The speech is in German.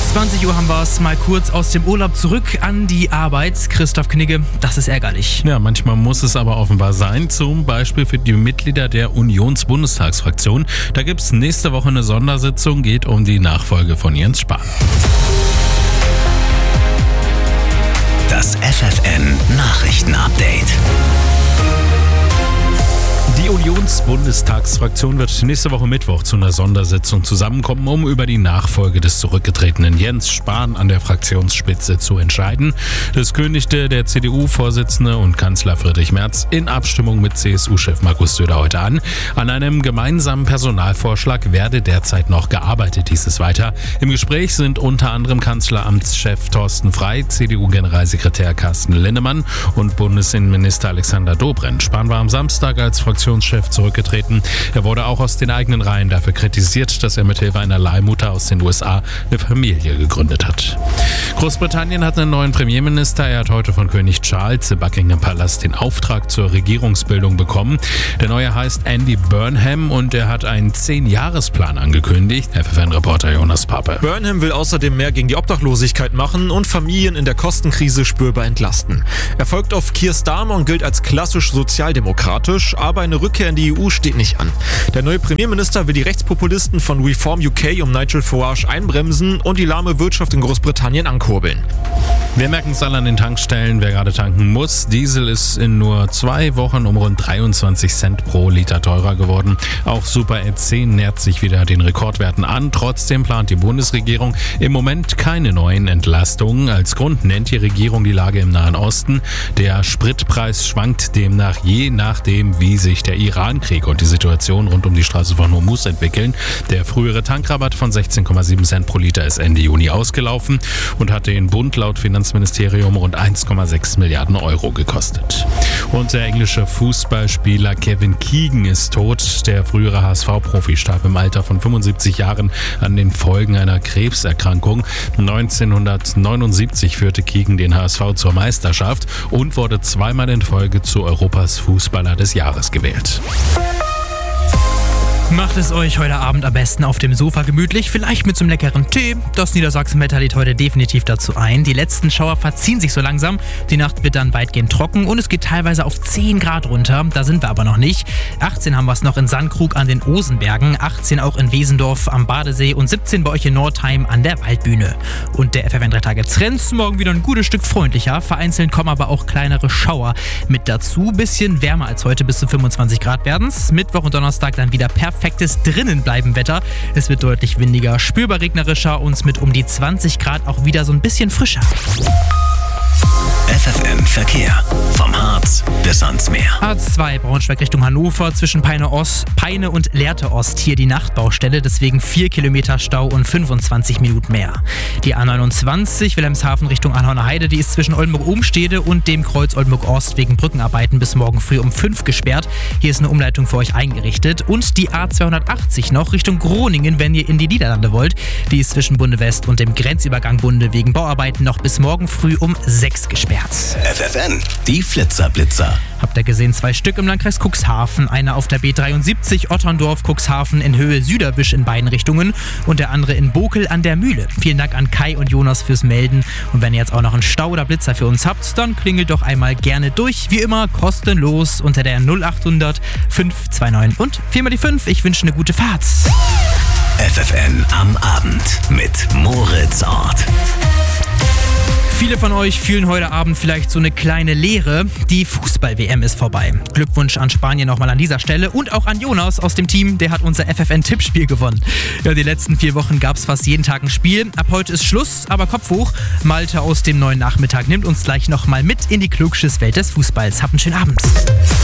20 Uhr haben wir es mal kurz aus dem Urlaub zurück an die Arbeit. Christoph Knigge, das ist ärgerlich. Ja, manchmal muss es aber offenbar sein, zum Beispiel für die Mitglieder der Unionsbundestagsfraktion. Da gibt es nächste Woche eine Sondersitzung, geht um die Nachfolge von Jens Spahn. Das FFN-Nachrichten-Update. Die Unionsbundestagsfraktion wird nächste Woche Mittwoch zu einer Sondersitzung zusammenkommen, um über die Nachfolge des zurückgetretenen Jens Spahn an der Fraktionsspitze zu entscheiden. Das kündigte der CDU-Vorsitzende und Kanzler Friedrich Merz in Abstimmung mit CSU-Chef Markus Söder heute an. An einem gemeinsamen Personalvorschlag werde derzeit noch gearbeitet, hieß es weiter. Im Gespräch sind unter anderem Kanzleramtschef Thorsten Frey, CDU-Generalsekretär Carsten Linnemann und Bundesinnenminister Alexander Dobrindt. Spahn war am Samstag als Fraktionschef zurückgetreten. Er wurde auch aus den eigenen Reihen dafür kritisiert, dass er mithilfe einer Leihmutter aus den USA eine Familie gegründet hat. Großbritannien hat einen neuen Premierminister. Er hat heute von König Charles im Buckingham Palast den Auftrag zur Regierungsbildung bekommen. Der neue heißt Andy Burnham und er hat einen 10-Jahres-Plan angekündigt. FFN-Reporter Jonas Pape. Burnham will außerdem mehr gegen die Obdachlosigkeit machen und Familien in der Kostenkrise spürbar entlasten. Er folgt auf Keir Starmer und gilt als klassisch sozialdemokratisch, aber eine Rückkehr in die EU steht nicht an. Der neue Premierminister will die Rechtspopulisten von Reform UK um Nigel Farage einbremsen und die lahme Wirtschaft in Großbritannien ankurbeln. Wir merken es alle an den Tankstellen, wer gerade tanken muss. Diesel ist in nur 2 Wochen um rund 23 Cent pro Liter teurer geworden. Auch Super E10 nähert sich wieder den Rekordwerten an. Trotzdem plant die Bundesregierung im Moment keine neuen Entlastungen. Als Grund nennt die Regierung die Lage im Nahen Osten. Der Spritpreis schwankt demnach je nachdem, wie sich der Iran-Krieg und die Situation rund um die Straße von Hormuz entwickeln. Der frühere Tankrabatt von 16,7 Cent pro Liter ist Ende Juni ausgelaufen und hat den Bund laut Finanzministerium rund 1,6 Milliarden Euro gekostet. Und der englische Fußballspieler Kevin Keegan ist tot. Der frühere HSV-Profi starb im Alter von 75 Jahren an den Folgen einer Krebserkrankung. 1979 führte Keegan den HSV zur Meisterschaft und wurde 2-mal in Folge zu Europas Fußballer des Jahres gewählt. Macht es euch heute Abend am besten auf dem Sofa gemütlich, vielleicht mit so einem leckeren Tee. Das Niedersachsen-Wetter lädt heute definitiv dazu ein. Die letzten Schauer verziehen sich so langsam. Die Nacht wird dann weitgehend trocken und es geht teilweise auf 10 Grad runter. Da sind wir aber noch nicht. 18 haben wir es noch in Sandkrug an den Osenbergen, 18 auch in Wesendorf am Badesee und 17 bei euch in Nordheim an der Waldbühne. Und der FFN 3 Tage Trends morgen wieder ein gutes Stück freundlicher. Vereinzelt kommen aber auch kleinere Schauer mit dazu. Bisschen wärmer als heute, bis zu 25 Grad werden's. Mittwoch und Donnerstag dann wieder perfektes Drinnenbleiben-Wetter. Es wird deutlich windiger, spürbar regnerischer und mit um die 20 Grad auch wieder so ein bisschen frischer. FFN Verkehr. Vom Harz bis ans Meer. A2 Braunschweig Richtung Hannover zwischen Peine und Lehrte Ost. Hier die Nachtbaustelle, deswegen 4 Kilometer Stau und 25 Minuten mehr. Die A29 Wilhelmshaven Richtung Anhorner Heide, die ist zwischen Oldenburg-Obenstede und dem Kreuz Oldenburg-Ost wegen Brückenarbeiten bis morgen früh um 5 gesperrt. Hier ist eine Umleitung für euch eingerichtet. Und die A280 noch Richtung Groningen, wenn ihr in die Niederlande wollt. Die ist zwischen Bunde West und dem Grenzübergang Bunde wegen Bauarbeiten noch bis morgen früh um 6 gesperrt. FFN, die Flitzer-Blitzer. Habt ihr gesehen, 2 Stück im Landkreis Cuxhaven. Einer auf der B73 Otterndorf-Cuxhaven in Höhe Süderwisch in beiden Richtungen und der andere in Bokel an der Mühle. Vielen Dank an Kai und Jonas fürs Melden. Und wenn ihr jetzt auch noch einen Stau oder Blitzer für uns habt, dann klingelt doch einmal gerne durch. Wie immer kostenlos unter der 0800 529 und 4x5. Ich wünsche eine gute Fahrt. FFN am Abend mit Moritz Ort. Viele von euch fühlen heute Abend vielleicht so eine kleine Leere. Die Fußball-WM ist vorbei. Glückwunsch an Spanien nochmal an dieser Stelle und auch an Jonas aus dem Team, der hat unser FFN-Tippspiel gewonnen. Ja, die letzten 4 Wochen gab es fast jeden Tag ein Spiel. Ab heute ist Schluss, aber Kopf hoch. Malte aus dem neuen Nachmittag nimmt uns gleich nochmal mit in die Klugschiss-Welt des Fußballs. Habt einen schönen Abend.